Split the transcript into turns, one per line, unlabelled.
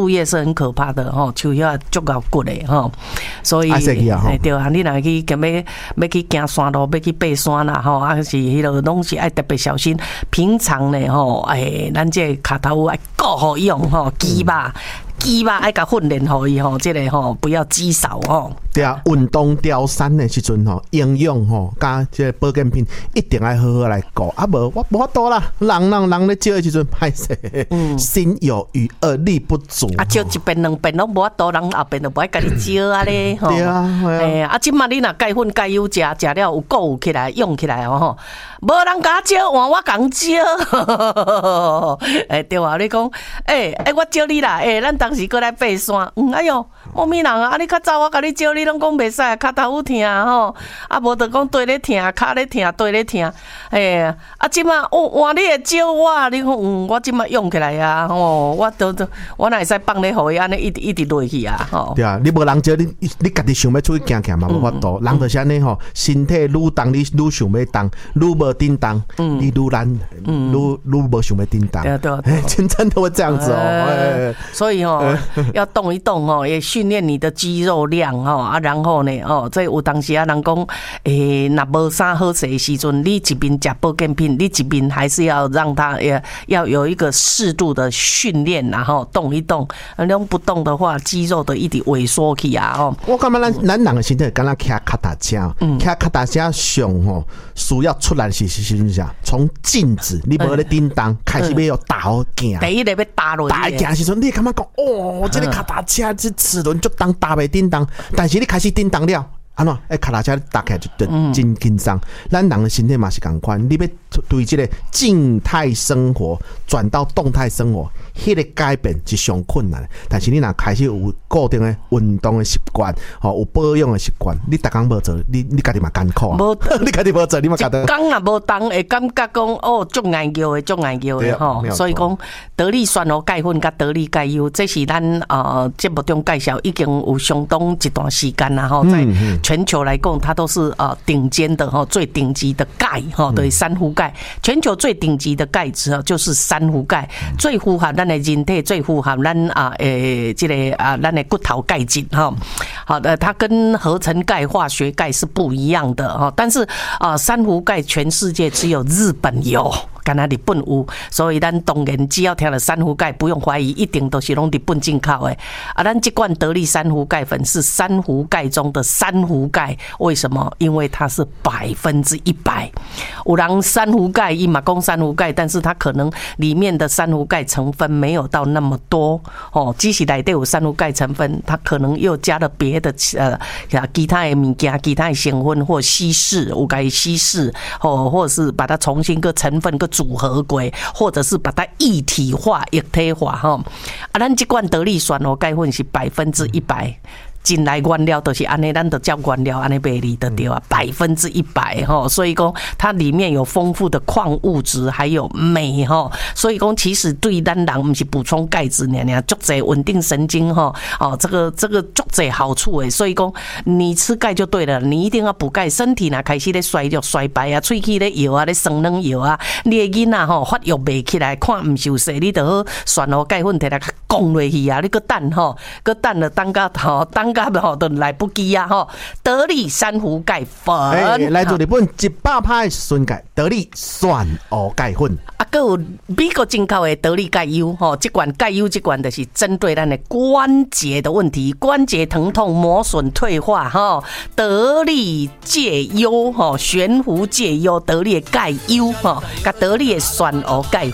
树叶是很可怕的吼，树叶足够骨的吼，所以对啊，你若去要去行山路，要去爬山啦吼，啊是迄落拢是爱特别小心。平常呢吼，咱这脚头爱顾好用吼，肌肉爱甲训练互伊吼，这个吼不要肌少吼。
对啊，运动调山的时阵吼，营养吼加这保健品一定要好好来顾。啊无我无法度啦，人咧招的时阵歹势，心有余而力不足。
啊，招一遍两遍拢无法度，人后边就不爱甲你招啊咧吼。
对啊，
啊，即马你若钙粉钙油食了有够起来用起来哦吼，无人甲招，换我讲招。对啊，你讲我招你啦，咱当时过来爬山，哎哟，某物人啊，你较早我甲你招，你拢讲袂使，脚头有疼吼，啊无就讲腿咧疼，骹咧疼，腿咧疼，啊即马换你会招我，你讲我即马用起来啊，吼，我哪会使放咧互伊安尼一直落去啊，吼。对
啊，你无人招你家己想要出去行行嘛无法度，人就是安尼吼，身体愈重你愈想要动，愈无叮当，你愈懒，愈无想要叮当。对，真的会这样子哦。
所以要动一动哦，也训练你的肌肉量哦啊，然后呢这有当时啊人讲若无啥好势的时阵，你一边吃保健品，你一边还是要让它要有一个适度的训练，然后动一动，你不动的话，肌肉的一直萎缩去啊哦。
我感觉咱人的身体敢若骑脚踏车，骑脚踏车上吼需要出来是啥？从镜子你无咧叮当，开始要打好行，
第一个要打落去，
打行时阵你感觉讲这个脚踏车这齿轮就打袂叮当，但是你开始叮当了。安怎？脚踏车打开就真紧张。咱人的身体嘛是同款，你要对这个静态生活转到动态生活，迄个改变是上困难的。但是你若开始有固定的运动的习惯，有保养的习惯，你逐工无做，你家己嘛艰苦啊。你家己无做，你嘛觉得。
工若无动，会感觉讲足难叫的吼。所以讲得力酸和钙粉甲得力钙油，这是咱节目中介绍已经有相当一段时间啦吼，在全球来讲，它都是顶尖的哈，最顶级的钙哈，对，珊瑚钙，全球最顶级的钙质就是珊瑚钙，最符合咱的人体，最符合咱这个咱的骨头钙质哈。好的，它跟合成钙、化学钙是不一样的哈，但是珊瑚钙全世界只有日本有。敢若日本有，所以咱当然只要听了珊瑚钙，不用怀疑，一定都是拢日本进口的。咱这罐得力珊瑚钙粉是珊瑚钙中的珊瑚钙，为什么？因为它是100%。有人珊瑚钙，伊嘛讲珊瑚钙，但是它可能里面的珊瑚钙成分没有到那么多哦。即使内底有珊瑚钙成分，它可能又加了别的其他的物件、其他的成分或稀释，有该稀释哦，或者是把它重新个成分个组合过，或者是把它液体化、液体化哈。咱这罐得力酸哦，钙粉是100%。进来原料都是安尼，咱都叫原料安尼卖你的对啊，100%哈。所以讲它里面有丰富的矿物质，还有镁哈。所以讲其实对咱人不是补充钙质呢，足侪稳定神经哈。这个足侪好处诶。所以讲你吃钙就对了，你一定要补钙。身体呢开始咧衰弱衰败啊，喙齿咧摇啊，咧酸软摇啊，你的囡仔吼发育袂起来，看唔受势，你就好选钙粉摕来降落去啊，你个等吼，个等了等到都来不及啊！吼，得力珊瑚钙粉，
来自日本100%纯钙得力酸蚵钙粉，
还有美国进口的得力钙油，吼，这罐钙油这罐就是针对咱的关节的问题，关节疼痛、磨损、退化，吼，得力戒优，吼，悬浮戒优，得力的钙油，吼，甲得力的酸蚵钙